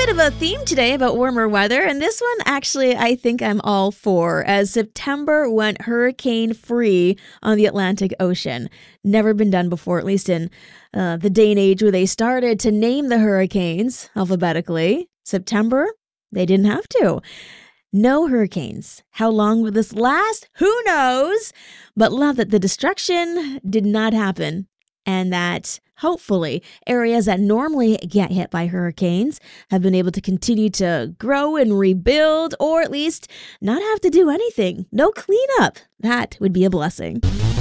bit of a theme today about warmer weather, and this one actually I think I'm all for, as September went hurricane-free on the Atlantic Ocean. Never been done before, at least in the day and age where they started to name the hurricanes alphabetically. September, they didn't have to. No hurricanes. How long will this last? Who knows? But love that the destruction did not happen, and that hopefully areas that normally get hit by hurricanes have been able to continue to grow and rebuild, or at least not have to do anything. No cleanup. That would be a blessing.